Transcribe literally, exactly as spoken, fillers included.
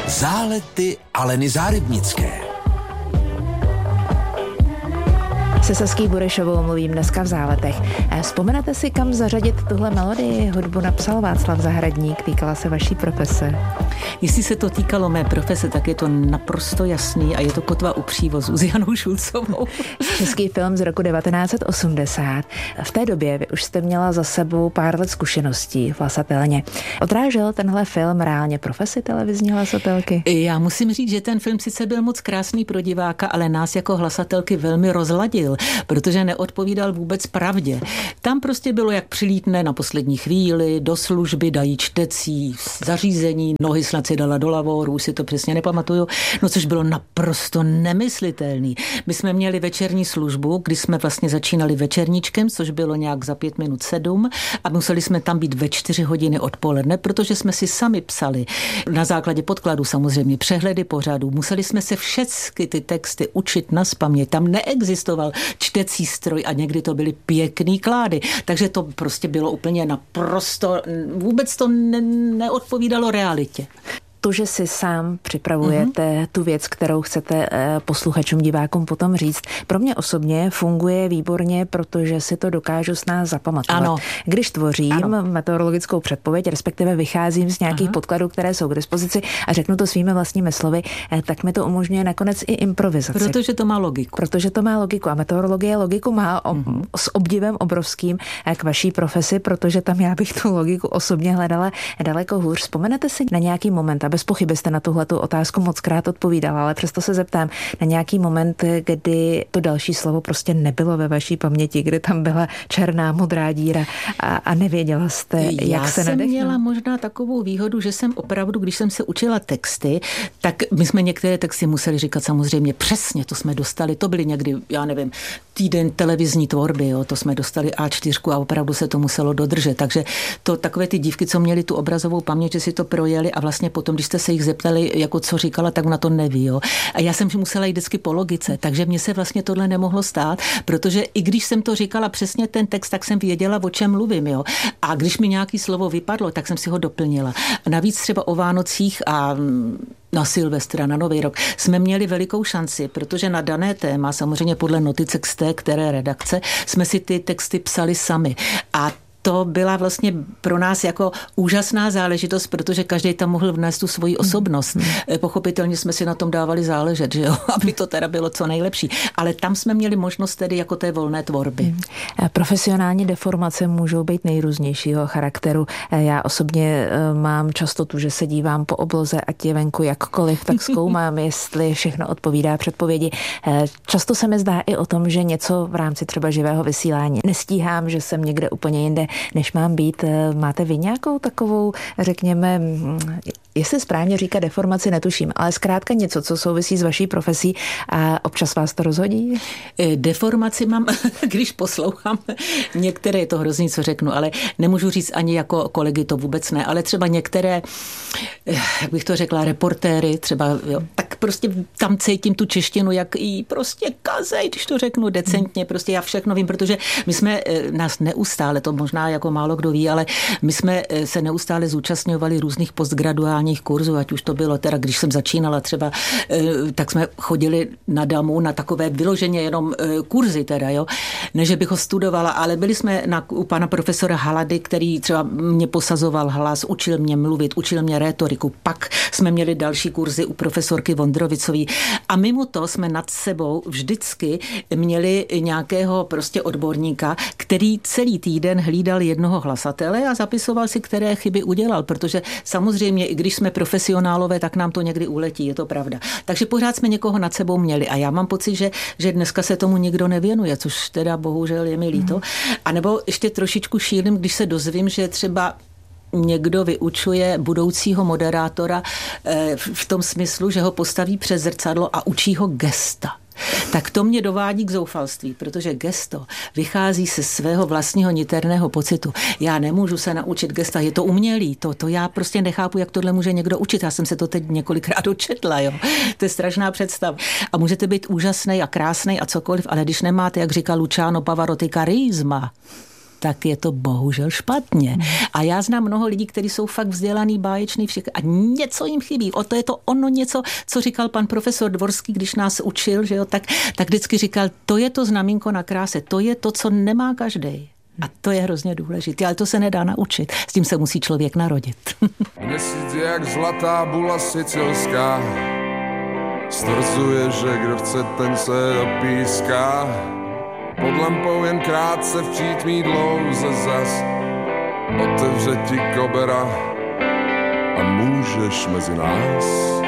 Zálety Aleny Zárybnické. Se Saský Burešovou mluvím dneska v Záletech. Vzpomenete si, kam zařadit tuhle melodii? Hudbu napsal Václav Zahradník, týkala se vaší profese. Jestli se to týkalo mé profese, tak je to naprosto jasný a je to Kotva u přívozu s Janou Šulcovou. Český film z roku devatenáct set osmdesát. V té době vy už jste měla za sebou pár let zkušeností v hlasatelně. Odrážel tenhle film reálně profesi televizní hlasatelky? Já musím říct, že ten film sice byl moc krásný pro diváka, ale nás jako hlasatelky velmi rozladil, protože neodpovídal vůbec pravdě. Tam prostě bylo, jak přilítne na poslední chvíli, do služby, dají čtecí zařízení, nohy snad si dala do lavoru, už si to přesně nepamatuju, no což bylo naprosto nemyslitelný. My jsme měli večerní službu, kdy jsme vlastně začínali večerníčkem, což bylo nějak za pět minut sedm a museli jsme tam být ve čtyři hodiny odpoledne, protože jsme si sami psali na základě podkladu samozřejmě přehledy pořadu. Museli jsme se všechny ty texty učit nazpaměť. Tam neexistoval čtecí stroj a někdy to byly pěkný klády. Takže to prostě bylo úplně naprosto, vůbec to ne, neodpovídalo realitě. To, že si sám připravujete uh-huh. tu věc, kterou chcete posluchačům, divákům potom říct, pro mě osobně funguje výborně, protože si to dokážu s nás zapamatovat. Ano. Když tvořím ano. meteorologickou předpověď, respektive vycházím z nějakých uh-huh. podkladů, které jsou k dispozici a řeknu to svými vlastními slovy, tak mi to umožňuje nakonec i improvizaci. Protože to má logiku. Protože to má logiku a meteorologie logiku má o, uh-huh. s obdivem obrovským k vaší profesi, protože tam já bych tu logiku osobně hledala daleko hůř. Vzpomenete si na nějaký moment, a bez pochyby jste na tuhletu otázku moc krát odpovídala, ale přesto se zeptám na nějaký moment, kdy to další slovo prostě nebylo ve vaší paměti, kdy tam byla černá, modrá díra a, a nevěděla jste, jak Já se nadechnout. Já jsem měla možná takovou výhodu, že jsem opravdu, když jsem se učila texty, tak my jsme některé texty museli říkat samozřejmě přesně, to jsme dostali, to byly někdy, já nevím, týden televizní tvorby, jo, to jsme dostali á čtyři a opravdu se to muselo dodržet, takže to takové ty dívky, co měly tu obrazovou paměť, že si to projeli a vlastně potom, když jste se jich zeptali, jako co říkala, tak na to neví. Jo. A já jsem musela jít vždycky po logice, takže mně se vlastně tohle nemohlo stát, protože i když jsem to říkala přesně ten text, tak jsem věděla, o čem mluvím. Jo. A když mi nějaký slovo vypadlo, tak jsem si ho doplnila. A navíc třeba o Vánocích a na Silvestra, na Nový rok, jsme měli velikou šanci, protože na dané téma, samozřejmě podle noticek z té které redakce, jsme si ty texty psali sami. A to byla vlastně pro nás jako úžasná záležitost, protože každý tam mohl vnést tu svoji osobnost. Mm. Pochopitelně jsme si na tom dávali záležet, že jo? Aby to teda bylo co nejlepší. Ale tam jsme měli možnost tedy jako té volné tvorby. Mm. Profesionální deformace můžou být nejrůznějšího charakteru. Já osobně mám často tu, že se dívám po obloze, ať je venku jakkoliv, tak zkoumám, jestli všechno odpovídá předpovědi. Často se mi zdá i o tom, že něco v rámci třeba živého vysílání nestíhám, že jsem někde úplně jinde, než mám být. Máte vy nějakou takovou, řekněme, jestli správně říká deformaci, netuším, ale zkrátka něco, co souvisí s vaší profesí a občas vás to rozhodí? Deformaci mám, když poslouchám některé, je to hrozný, co řeknu, ale nemůžu říct ani jako kolegy, to vůbec ne, ale třeba některé, jak bych to řekla, reportéry, třeba, jo, tak prostě tam cítím tu češtinu, jak jí prostě kazej, když to řeknu decentně, prostě já všechno vím, protože my jsme nás neustále, to možná jako málo kdo ví, ale my jsme se neustále zúčastňovali různých postgraduálních kurzů, ať už to bylo teda, když jsem začínala třeba, tak jsme chodili na Damu na takové vyloženě jenom kurzy teda, jo. Ne, že bych ho studovala, ale byli jsme na, u pana profesora Halady, který třeba mě posazoval hlas, učil mě mluvit, učil mě rétoriku. Pak jsme měli další kurzy u profesorky Vondrovicový a mimo to jsme nad sebou vždycky měli nějakého prostě odborníka, který celý týden hlídal jednoho hlasatele a zapisoval si, které chyby udělal, protože samozřejmě, i když jsme profesionálové, tak nám to někdy uletí, je to pravda. Takže pořád jsme někoho nad sebou měli a já mám pocit, že, že dneska se tomu nikdo nevěnuje, což teda bohužel je mi líto. A nebo ještě trošičku šílim, když se dozvím, že třeba někdo vyučuje budoucího moderátora v tom smyslu, že ho postaví před zrcadlo a učí ho gesta. Tak to mě dovádí k zoufalství, protože gesto vychází se svého vlastního niterného pocitu. Já nemůžu se naučit gesta, je to umělý, to, to já prostě nechápu, jak tohle může někdo učit. Já jsem se to teď několikrát dočetla, jo. To je strašná představa. A můžete být úžasný a krásný a cokoliv, ale když nemáte, jak říká Luciano Pavarotti, charisma, tak je to bohužel špatně. A já znám mnoho lidí, kteří jsou fakt vzdělaný, báječný, všechno, a něco jim chybí. O to je to ono něco, co říkal pan profesor Dvorský, když nás učil, že jo, tak, tak vždycky říkal, to je to znamínko na kráse, to je to, co nemá každý. A to je hrozně důležité, ale to se nedá naučit. S tím se musí člověk narodit. Měsíc jak zlatá bula sicilská, stvrzuje, že kdo chce, ten se opíská. Pod lampou jen krátce v přítmí dlouze zas otevře ti kobera a můžeš mezi nás